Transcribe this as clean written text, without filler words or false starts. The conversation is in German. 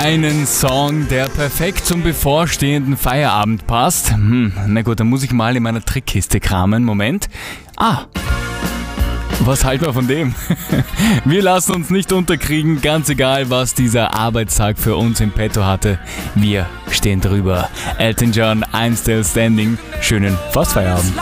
einen Song, der perfekt zum bevorstehenden Feierabend passt. Na gut, dann muss ich mal in meiner Trickkiste kramen. Moment. Was halten wir von dem? Wir lassen uns nicht unterkriegen, ganz egal, was dieser Arbeitstag für uns im Petto hatte. Wir stehen drüber. Elton John, I'm Still Standing. Schönen Fastfeierabend.